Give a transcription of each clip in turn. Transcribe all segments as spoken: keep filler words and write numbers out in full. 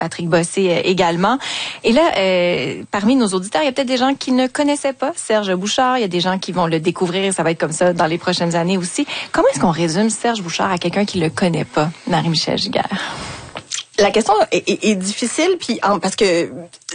Patrick Bossé euh, également. Et là, euh, parmi nos auditeurs, il y a peut-être des gens qui ne connaissaient pas Serge Bouchard. Il y a des gens qui vont le découvrir et ça va être comme ça dans les prochaines années aussi. Comment est-ce qu'on résume Serge Bouchard à quelqu'un qui le connaît pas, Marie-Michel Giguère? La question est, est, est difficile, puis en, parce que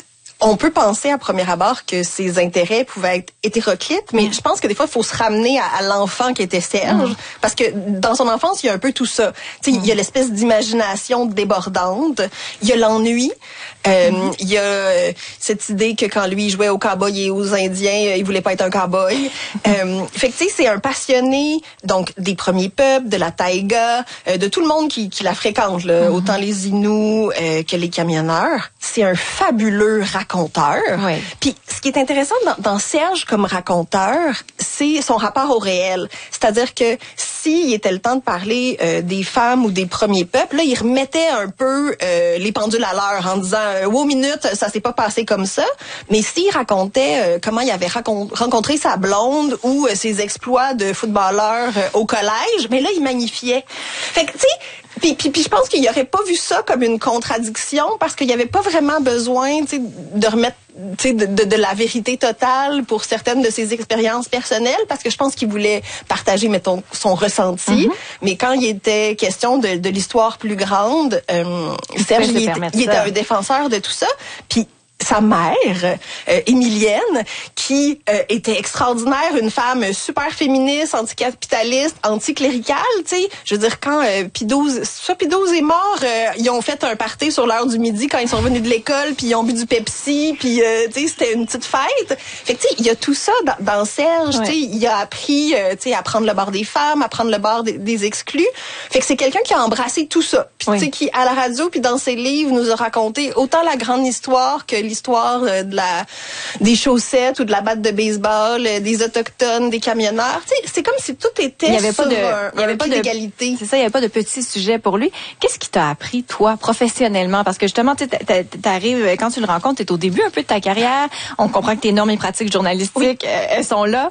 on peut penser à premier abord que ses intérêts pouvaient être hétéroclites, mais je pense que des fois, il faut se ramener à, à l'enfant qui était Serge, mmh. parce que dans son enfance, il y a un peu tout ça. Tu sais, mmh. il y a l'espèce d'imagination débordante, il y a l'ennui, euh, mmh. il y a euh, cette idée que quand lui il jouait aux cowboys et aux Indiens, euh, il voulait pas être un cowboy. euh, fait que tu sais, c'est un passionné donc des premiers peuples, de la taïga, euh, de tout le monde qui, qui la fréquente, là, mmh. autant les Inuits euh, que les camionneurs. C'est un fabuleux raconteur. Oui. Puis ce qui est intéressant dans, dans Serge comme raconteur, c'est son rapport au réel. C'est-à-dire que s'il était le temps de parler euh, des femmes ou des premiers peuples, là, il remettait un peu euh, les pendules à l'heure en disant euh, « Wow, minute, ça s'est pas passé comme ça ». Mais s'il racontait euh, comment il avait racon- rencontré sa blonde ou euh, ses exploits de footballeur euh, au collège, mais là, il magnifiait. Fait que, tu sais, Puis, puis, puis je pense qu'il n'aurait pas vu ça comme une contradiction parce qu'il n'y avait pas vraiment besoin de remettre de, de, de la vérité totale pour certaines de ses expériences personnelles parce que je pense qu'il voulait partager, mettons, son ressenti. Mm-hmm. Mais quand il était question de, de l'histoire plus grande, euh, Serge, il, il était un défenseur de tout ça. Puis sa mère, euh, Émilienne, qui euh, était extraordinaire, une femme super féministe, anticapitaliste, anticléricale, tu sais. Je veux dire, quand euh, Pie douze, soit Pie douze est mort, euh, ils ont fait un party sur l'heure du midi quand ils sont revenus de l'école, puis ils ont bu du Pepsi, puis euh, tu sais, c'était une petite fête. Fait que tu sais, il y a tout ça dans, dans Serge, ouais. Tu sais, il a appris, euh, tu sais, à prendre le bord des femmes, à prendre le bord des, des exclus. Fait que c'est quelqu'un qui a embrassé tout ça. Puis oui. Tu sais, qui à la radio puis dans ses livres nous a raconté autant la grande histoire que l'histoire de la des chaussettes ou de la batte de baseball, des autochtones, des camionneurs. Tu sais, c'est comme si tout était il y avait sur pas de, un, il y avait un pas d'égalité. C'est ça, il y avait pas de petits sujets pour lui. Qu'est-ce qui t'a appris toi professionnellement? Parce que justement, tu t'arrives quand tu le rencontres, t'es au début un peu de ta carrière. On comprend que tes normes et pratiques journalistiques, oui. elles sont là.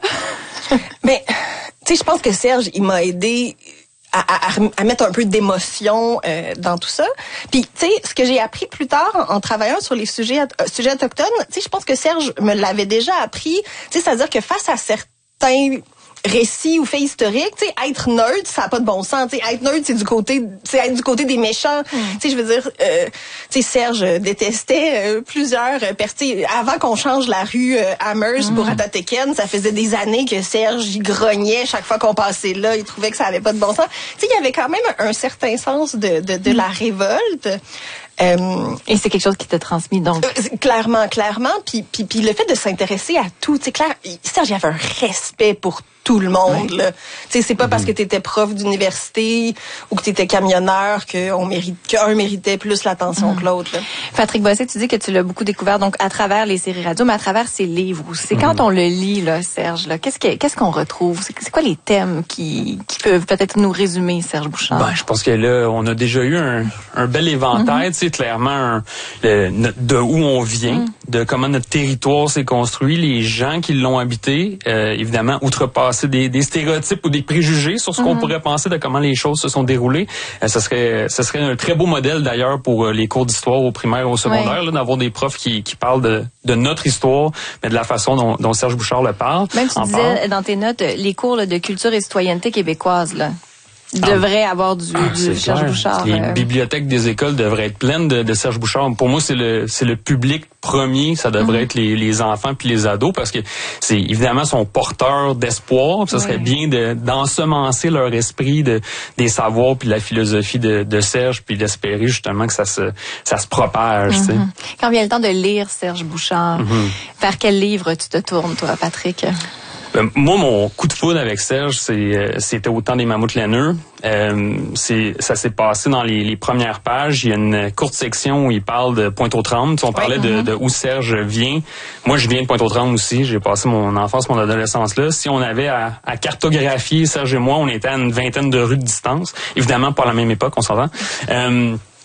Mais tu sais, je pense que Serge, il m'a aidé. À, à, à mettre un peu d'émotion euh, dans tout ça. Puis, tu sais, ce que j'ai appris plus tard en, en travaillant sur les sujets, euh, sujets autochtones, tu sais, je pense que Serge me l'avait déjà appris. Tu sais, c'est-à-dire que face à certains récits ou faits historiques, tu sais, être neutre, ça n'a pas de bon sens. Tu sais, être neutre, c'est du côté, c'est être du côté des méchants. Mm. Tu sais, je veux dire, euh, tu sais, Serge détestait euh, plusieurs personnes. Avant qu'on change la rue euh, Amherst mm. pour Atoteken, ça faisait des années que Serge il grognait chaque fois qu'on passait là. Il trouvait que ça avait pas de bon sens. Tu sais, il y avait quand même un, un certain sens de de, de mm. la révolte. Euh, Et c'est quelque chose qui t'a transmis, donc. Euh, clairement, clairement. Puis, puis, puis le fait de s'intéresser à tout, tu sais, clair, Serge, il y avait un respect pour tout le monde, ouais. Là. Tu sais, c'est pas mm-hmm. parce que t'étais prof d'université ou que t'étais camionneur qu'on mérite, qu'un méritait plus l'attention mm. que l'autre, là. Patrick Bossé, tu dis que tu l'as beaucoup découvert, donc, à travers les séries radio, mais à travers ses livres aussi. C'est mm-hmm. quand on le lit, là, Serge, là, qu'est-ce que, qu'est-ce qu'on retrouve? C'est, c'est quoi les thèmes qui, qui peuvent peut-être nous résumer, Serge Bouchard? Ben, je pense que là, on a déjà eu un, un bel éventail, mm-hmm. tu sais, clairement, un, le, de où on vient, mm. de comment notre territoire s'est construit, les gens qui l'ont habité, euh, évidemment, outrepassé Des, des stéréotypes ou des préjugés sur ce mm-hmm. qu'on pourrait penser de comment les choses se sont déroulées. Euh, ce serait, ce serait un très beau modèle d'ailleurs pour euh, les cours d'histoire au primaire et au secondaire, ouais. là, d'avoir des profs qui, qui parlent de, de notre histoire, mais de la façon dont, dont Serge Bouchard le parle. Même tu disais parle. Dans tes notes, les cours là, de culture et citoyenneté québécoise, là. devrait ah, avoir du, ah, du Serge clair. Bouchard. Les euh... bibliothèques des écoles devraient être pleines de, de Serge Bouchard. Pour moi, c'est le c'est le public premier, ça devrait mm-hmm. être les, les enfants puis les ados, parce que c'est évidemment son porteur d'espoir. Ça serait oui. bien de d'ensemencer leur esprit de des savoirs puis de la philosophie de, de Serge, puis d'espérer justement que ça se ça se propage. Mm-hmm. Tu sais. Quand vient le temps de lire Serge Bouchard, mm-hmm. vers quel livre tu te tournes, toi, Patrick? Euh, moi, mon coup de foudre avec Serge, c'est, euh, c'était au temps des Mammouths laineux. Euh, c'est, ça s'est passé dans les, les premières pages. Il y a une courte section où il parle de Pointe-aux-Trembles. On parlait oui, de, de où Serge vient. Moi, je viens de Pointe-aux-Trembles aussi. J'ai passé mon enfance, mon adolescence là. Si on avait à, à cartographier, Serge et moi, on était à une vingtaine de rues de distance. Évidemment, pas à la même époque, on s'entend. Euh,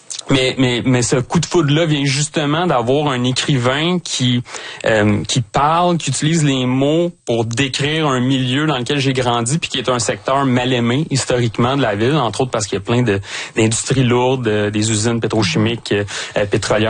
Mais, mais, mais ce coup de foudre-là vient justement d'avoir un écrivain qui euh, qui parle, qui utilise les mots pour décrire un milieu dans lequel j'ai grandi, puis qui est un secteur mal aimé historiquement de la ville, entre autres parce qu'il y a plein de d'industries lourdes, des usines pétrochimiques, euh, pétrolières